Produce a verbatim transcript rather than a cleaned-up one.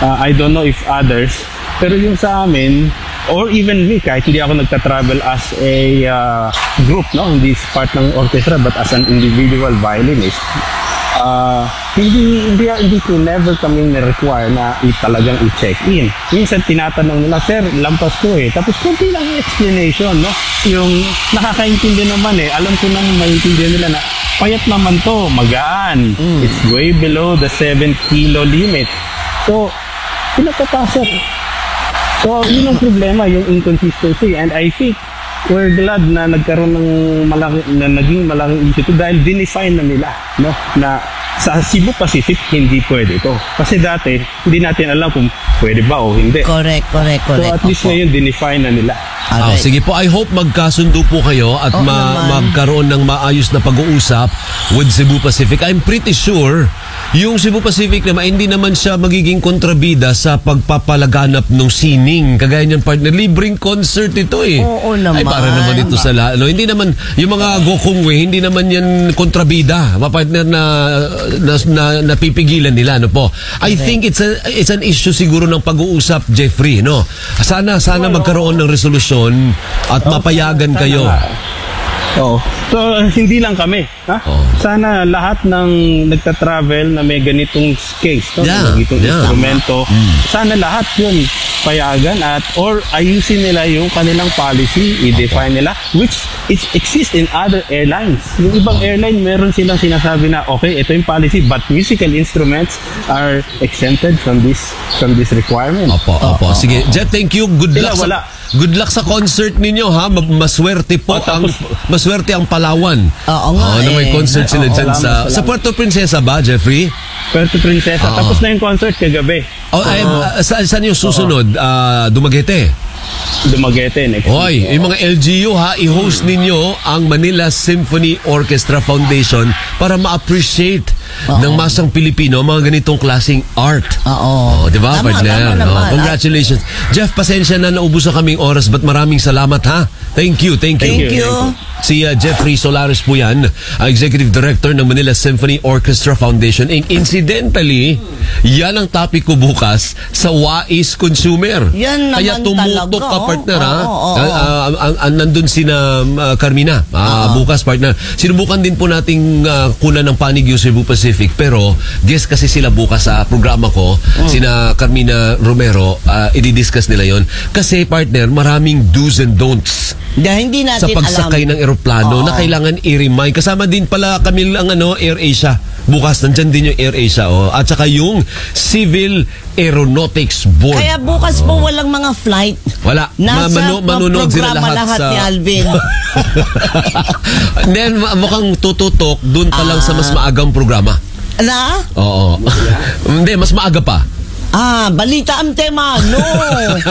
Uh, I don't know if others, pero yung sa amin, or even me, kahit hindi ako nagta-travel as a uh, group, no, hindi part ng orchestra, but as an individual violinist, uh, hindi, hindi, hindi ko never kaming na-require na i- talagang i-check in. Minsan tinatanong nila, sir, lampas ko eh. Tapos kunti lang yung explanation, no? Yung nakakaintindi naman eh. Alam ko nang maintindihan nila na payat naman to, magaan. Mm. It's way below the seven kilo limit. So, pinagpapasa. So, yun ang problema, yung inconsistency. And I think we're glad na nagkaroon ng malaki, na naging malaking issue dahil dinefine na nila, no? Na sa Cebu Pacific, hindi pwede ito. Kasi dati, hindi natin alam kung pwede ba o hindi. Correct, correct, correct. So at least Opo. ngayon, dinefine na nila. Oh, sige po, I hope magkasundo po kayo at Oo ma- naman. magkaroon ng maayos na pag-uusap with Cebu Pacific. I'm pretty sure yung Cebu Pacific naman, hindi naman siya magiging kontrabida sa pagpapalaganap ng sining. Kagaya niyan, partner, libreng concert ito eh. Oo naman. Ay, para naman ito sa la- no, hindi naman, yung mga gokongwe, hindi naman yan kontrabida. Mga partner na, na, na napipigilan nila, no po. I think it's a, it's an issue siguro ng pag-uusap, Jeffrey, no? Sana, sana magkaroon ng resolusyon at mapayagan kayo. Oo. So, hindi lang kami. Ha? Oo. Sana lahat ng nagta-travel na may ganitong case, no? Yeah, May ganitong yeah. instrumento, sana lahat yun payagan at or ayusin nila yung kanilang policy, i-define nila, which it exists in other airlines. Yung ibang airline, meron silang sinasabi na, okay, ito yung policy, but musical instruments are exempted from this from this requirement. Opo, opo. Sige, Jet, thank you. Good Sila, luck sa, wala. good luck sa concert ninyo, ha? Ma- Maswerte po Oh, ang tapos- maswerte ang Palawan. Oo nga na may eh. concert sila Oo, dyan salamat, sa salamat. sa Puerto Princesa ba, Jeffrey? Puerto Princesa. Oo. Tapos na yung concert kagabi. Oh, ay, uh, sa, saan yung susunod? Ah, Dumaguete. Dumaguete next Hoy, week. yung mga L G U ha, i-host ninyo ang Manila Symphony Orchestra Foundation para ma-appreciate ng masang Pilipino mga ganitong klaseng art. Oo. Oh, di ba, Tama, partner? tama naman. Oh, congratulations. Jeff, pasensya na naubusan kaming oras, but maraming salamat ha. Thank you, thank you. Thank you. Si uh, Jeffrey Solares po yan, ang Executive Director ng Manila Symphony Orchestra Foundation. And incidentally, yan ang topic ko bukas sa Wais Consumer. Yan naman Kaya tumutok talaga, ka, oh. partner, ha? Oo, oo, Ah, ah, ah, ah, nandun si na ah, Carmina, ah, bukas, partner. Sinubukan din po nating ah, kunan ng panig yung Cebu Pacific, pero guest kasi sila bukas sa programa ko, sina Carmina Romero, ah, i-discuss nila yon. Kasi, partner, maraming do's and don'ts Dahil hindi sa natin pagsakay alam. ng eroplano Oo. na kailangan i-remind. Kasama din pala kami ang ano, Air Asia. Bukas, nandyan din yung Air Asia. Oh. At saka yung Civil Aeronautics Board. Kaya bukas po walang mga flight. Wala. Nasa Ma- manu- manunod sila programa lahat, lahat sa... ni Alvin. Then, ma- mukhang tututok dun pa lang sa mas maagang programa. Na? Oo. Hindi, mas maaga pa. Ah, balita ang tema. No.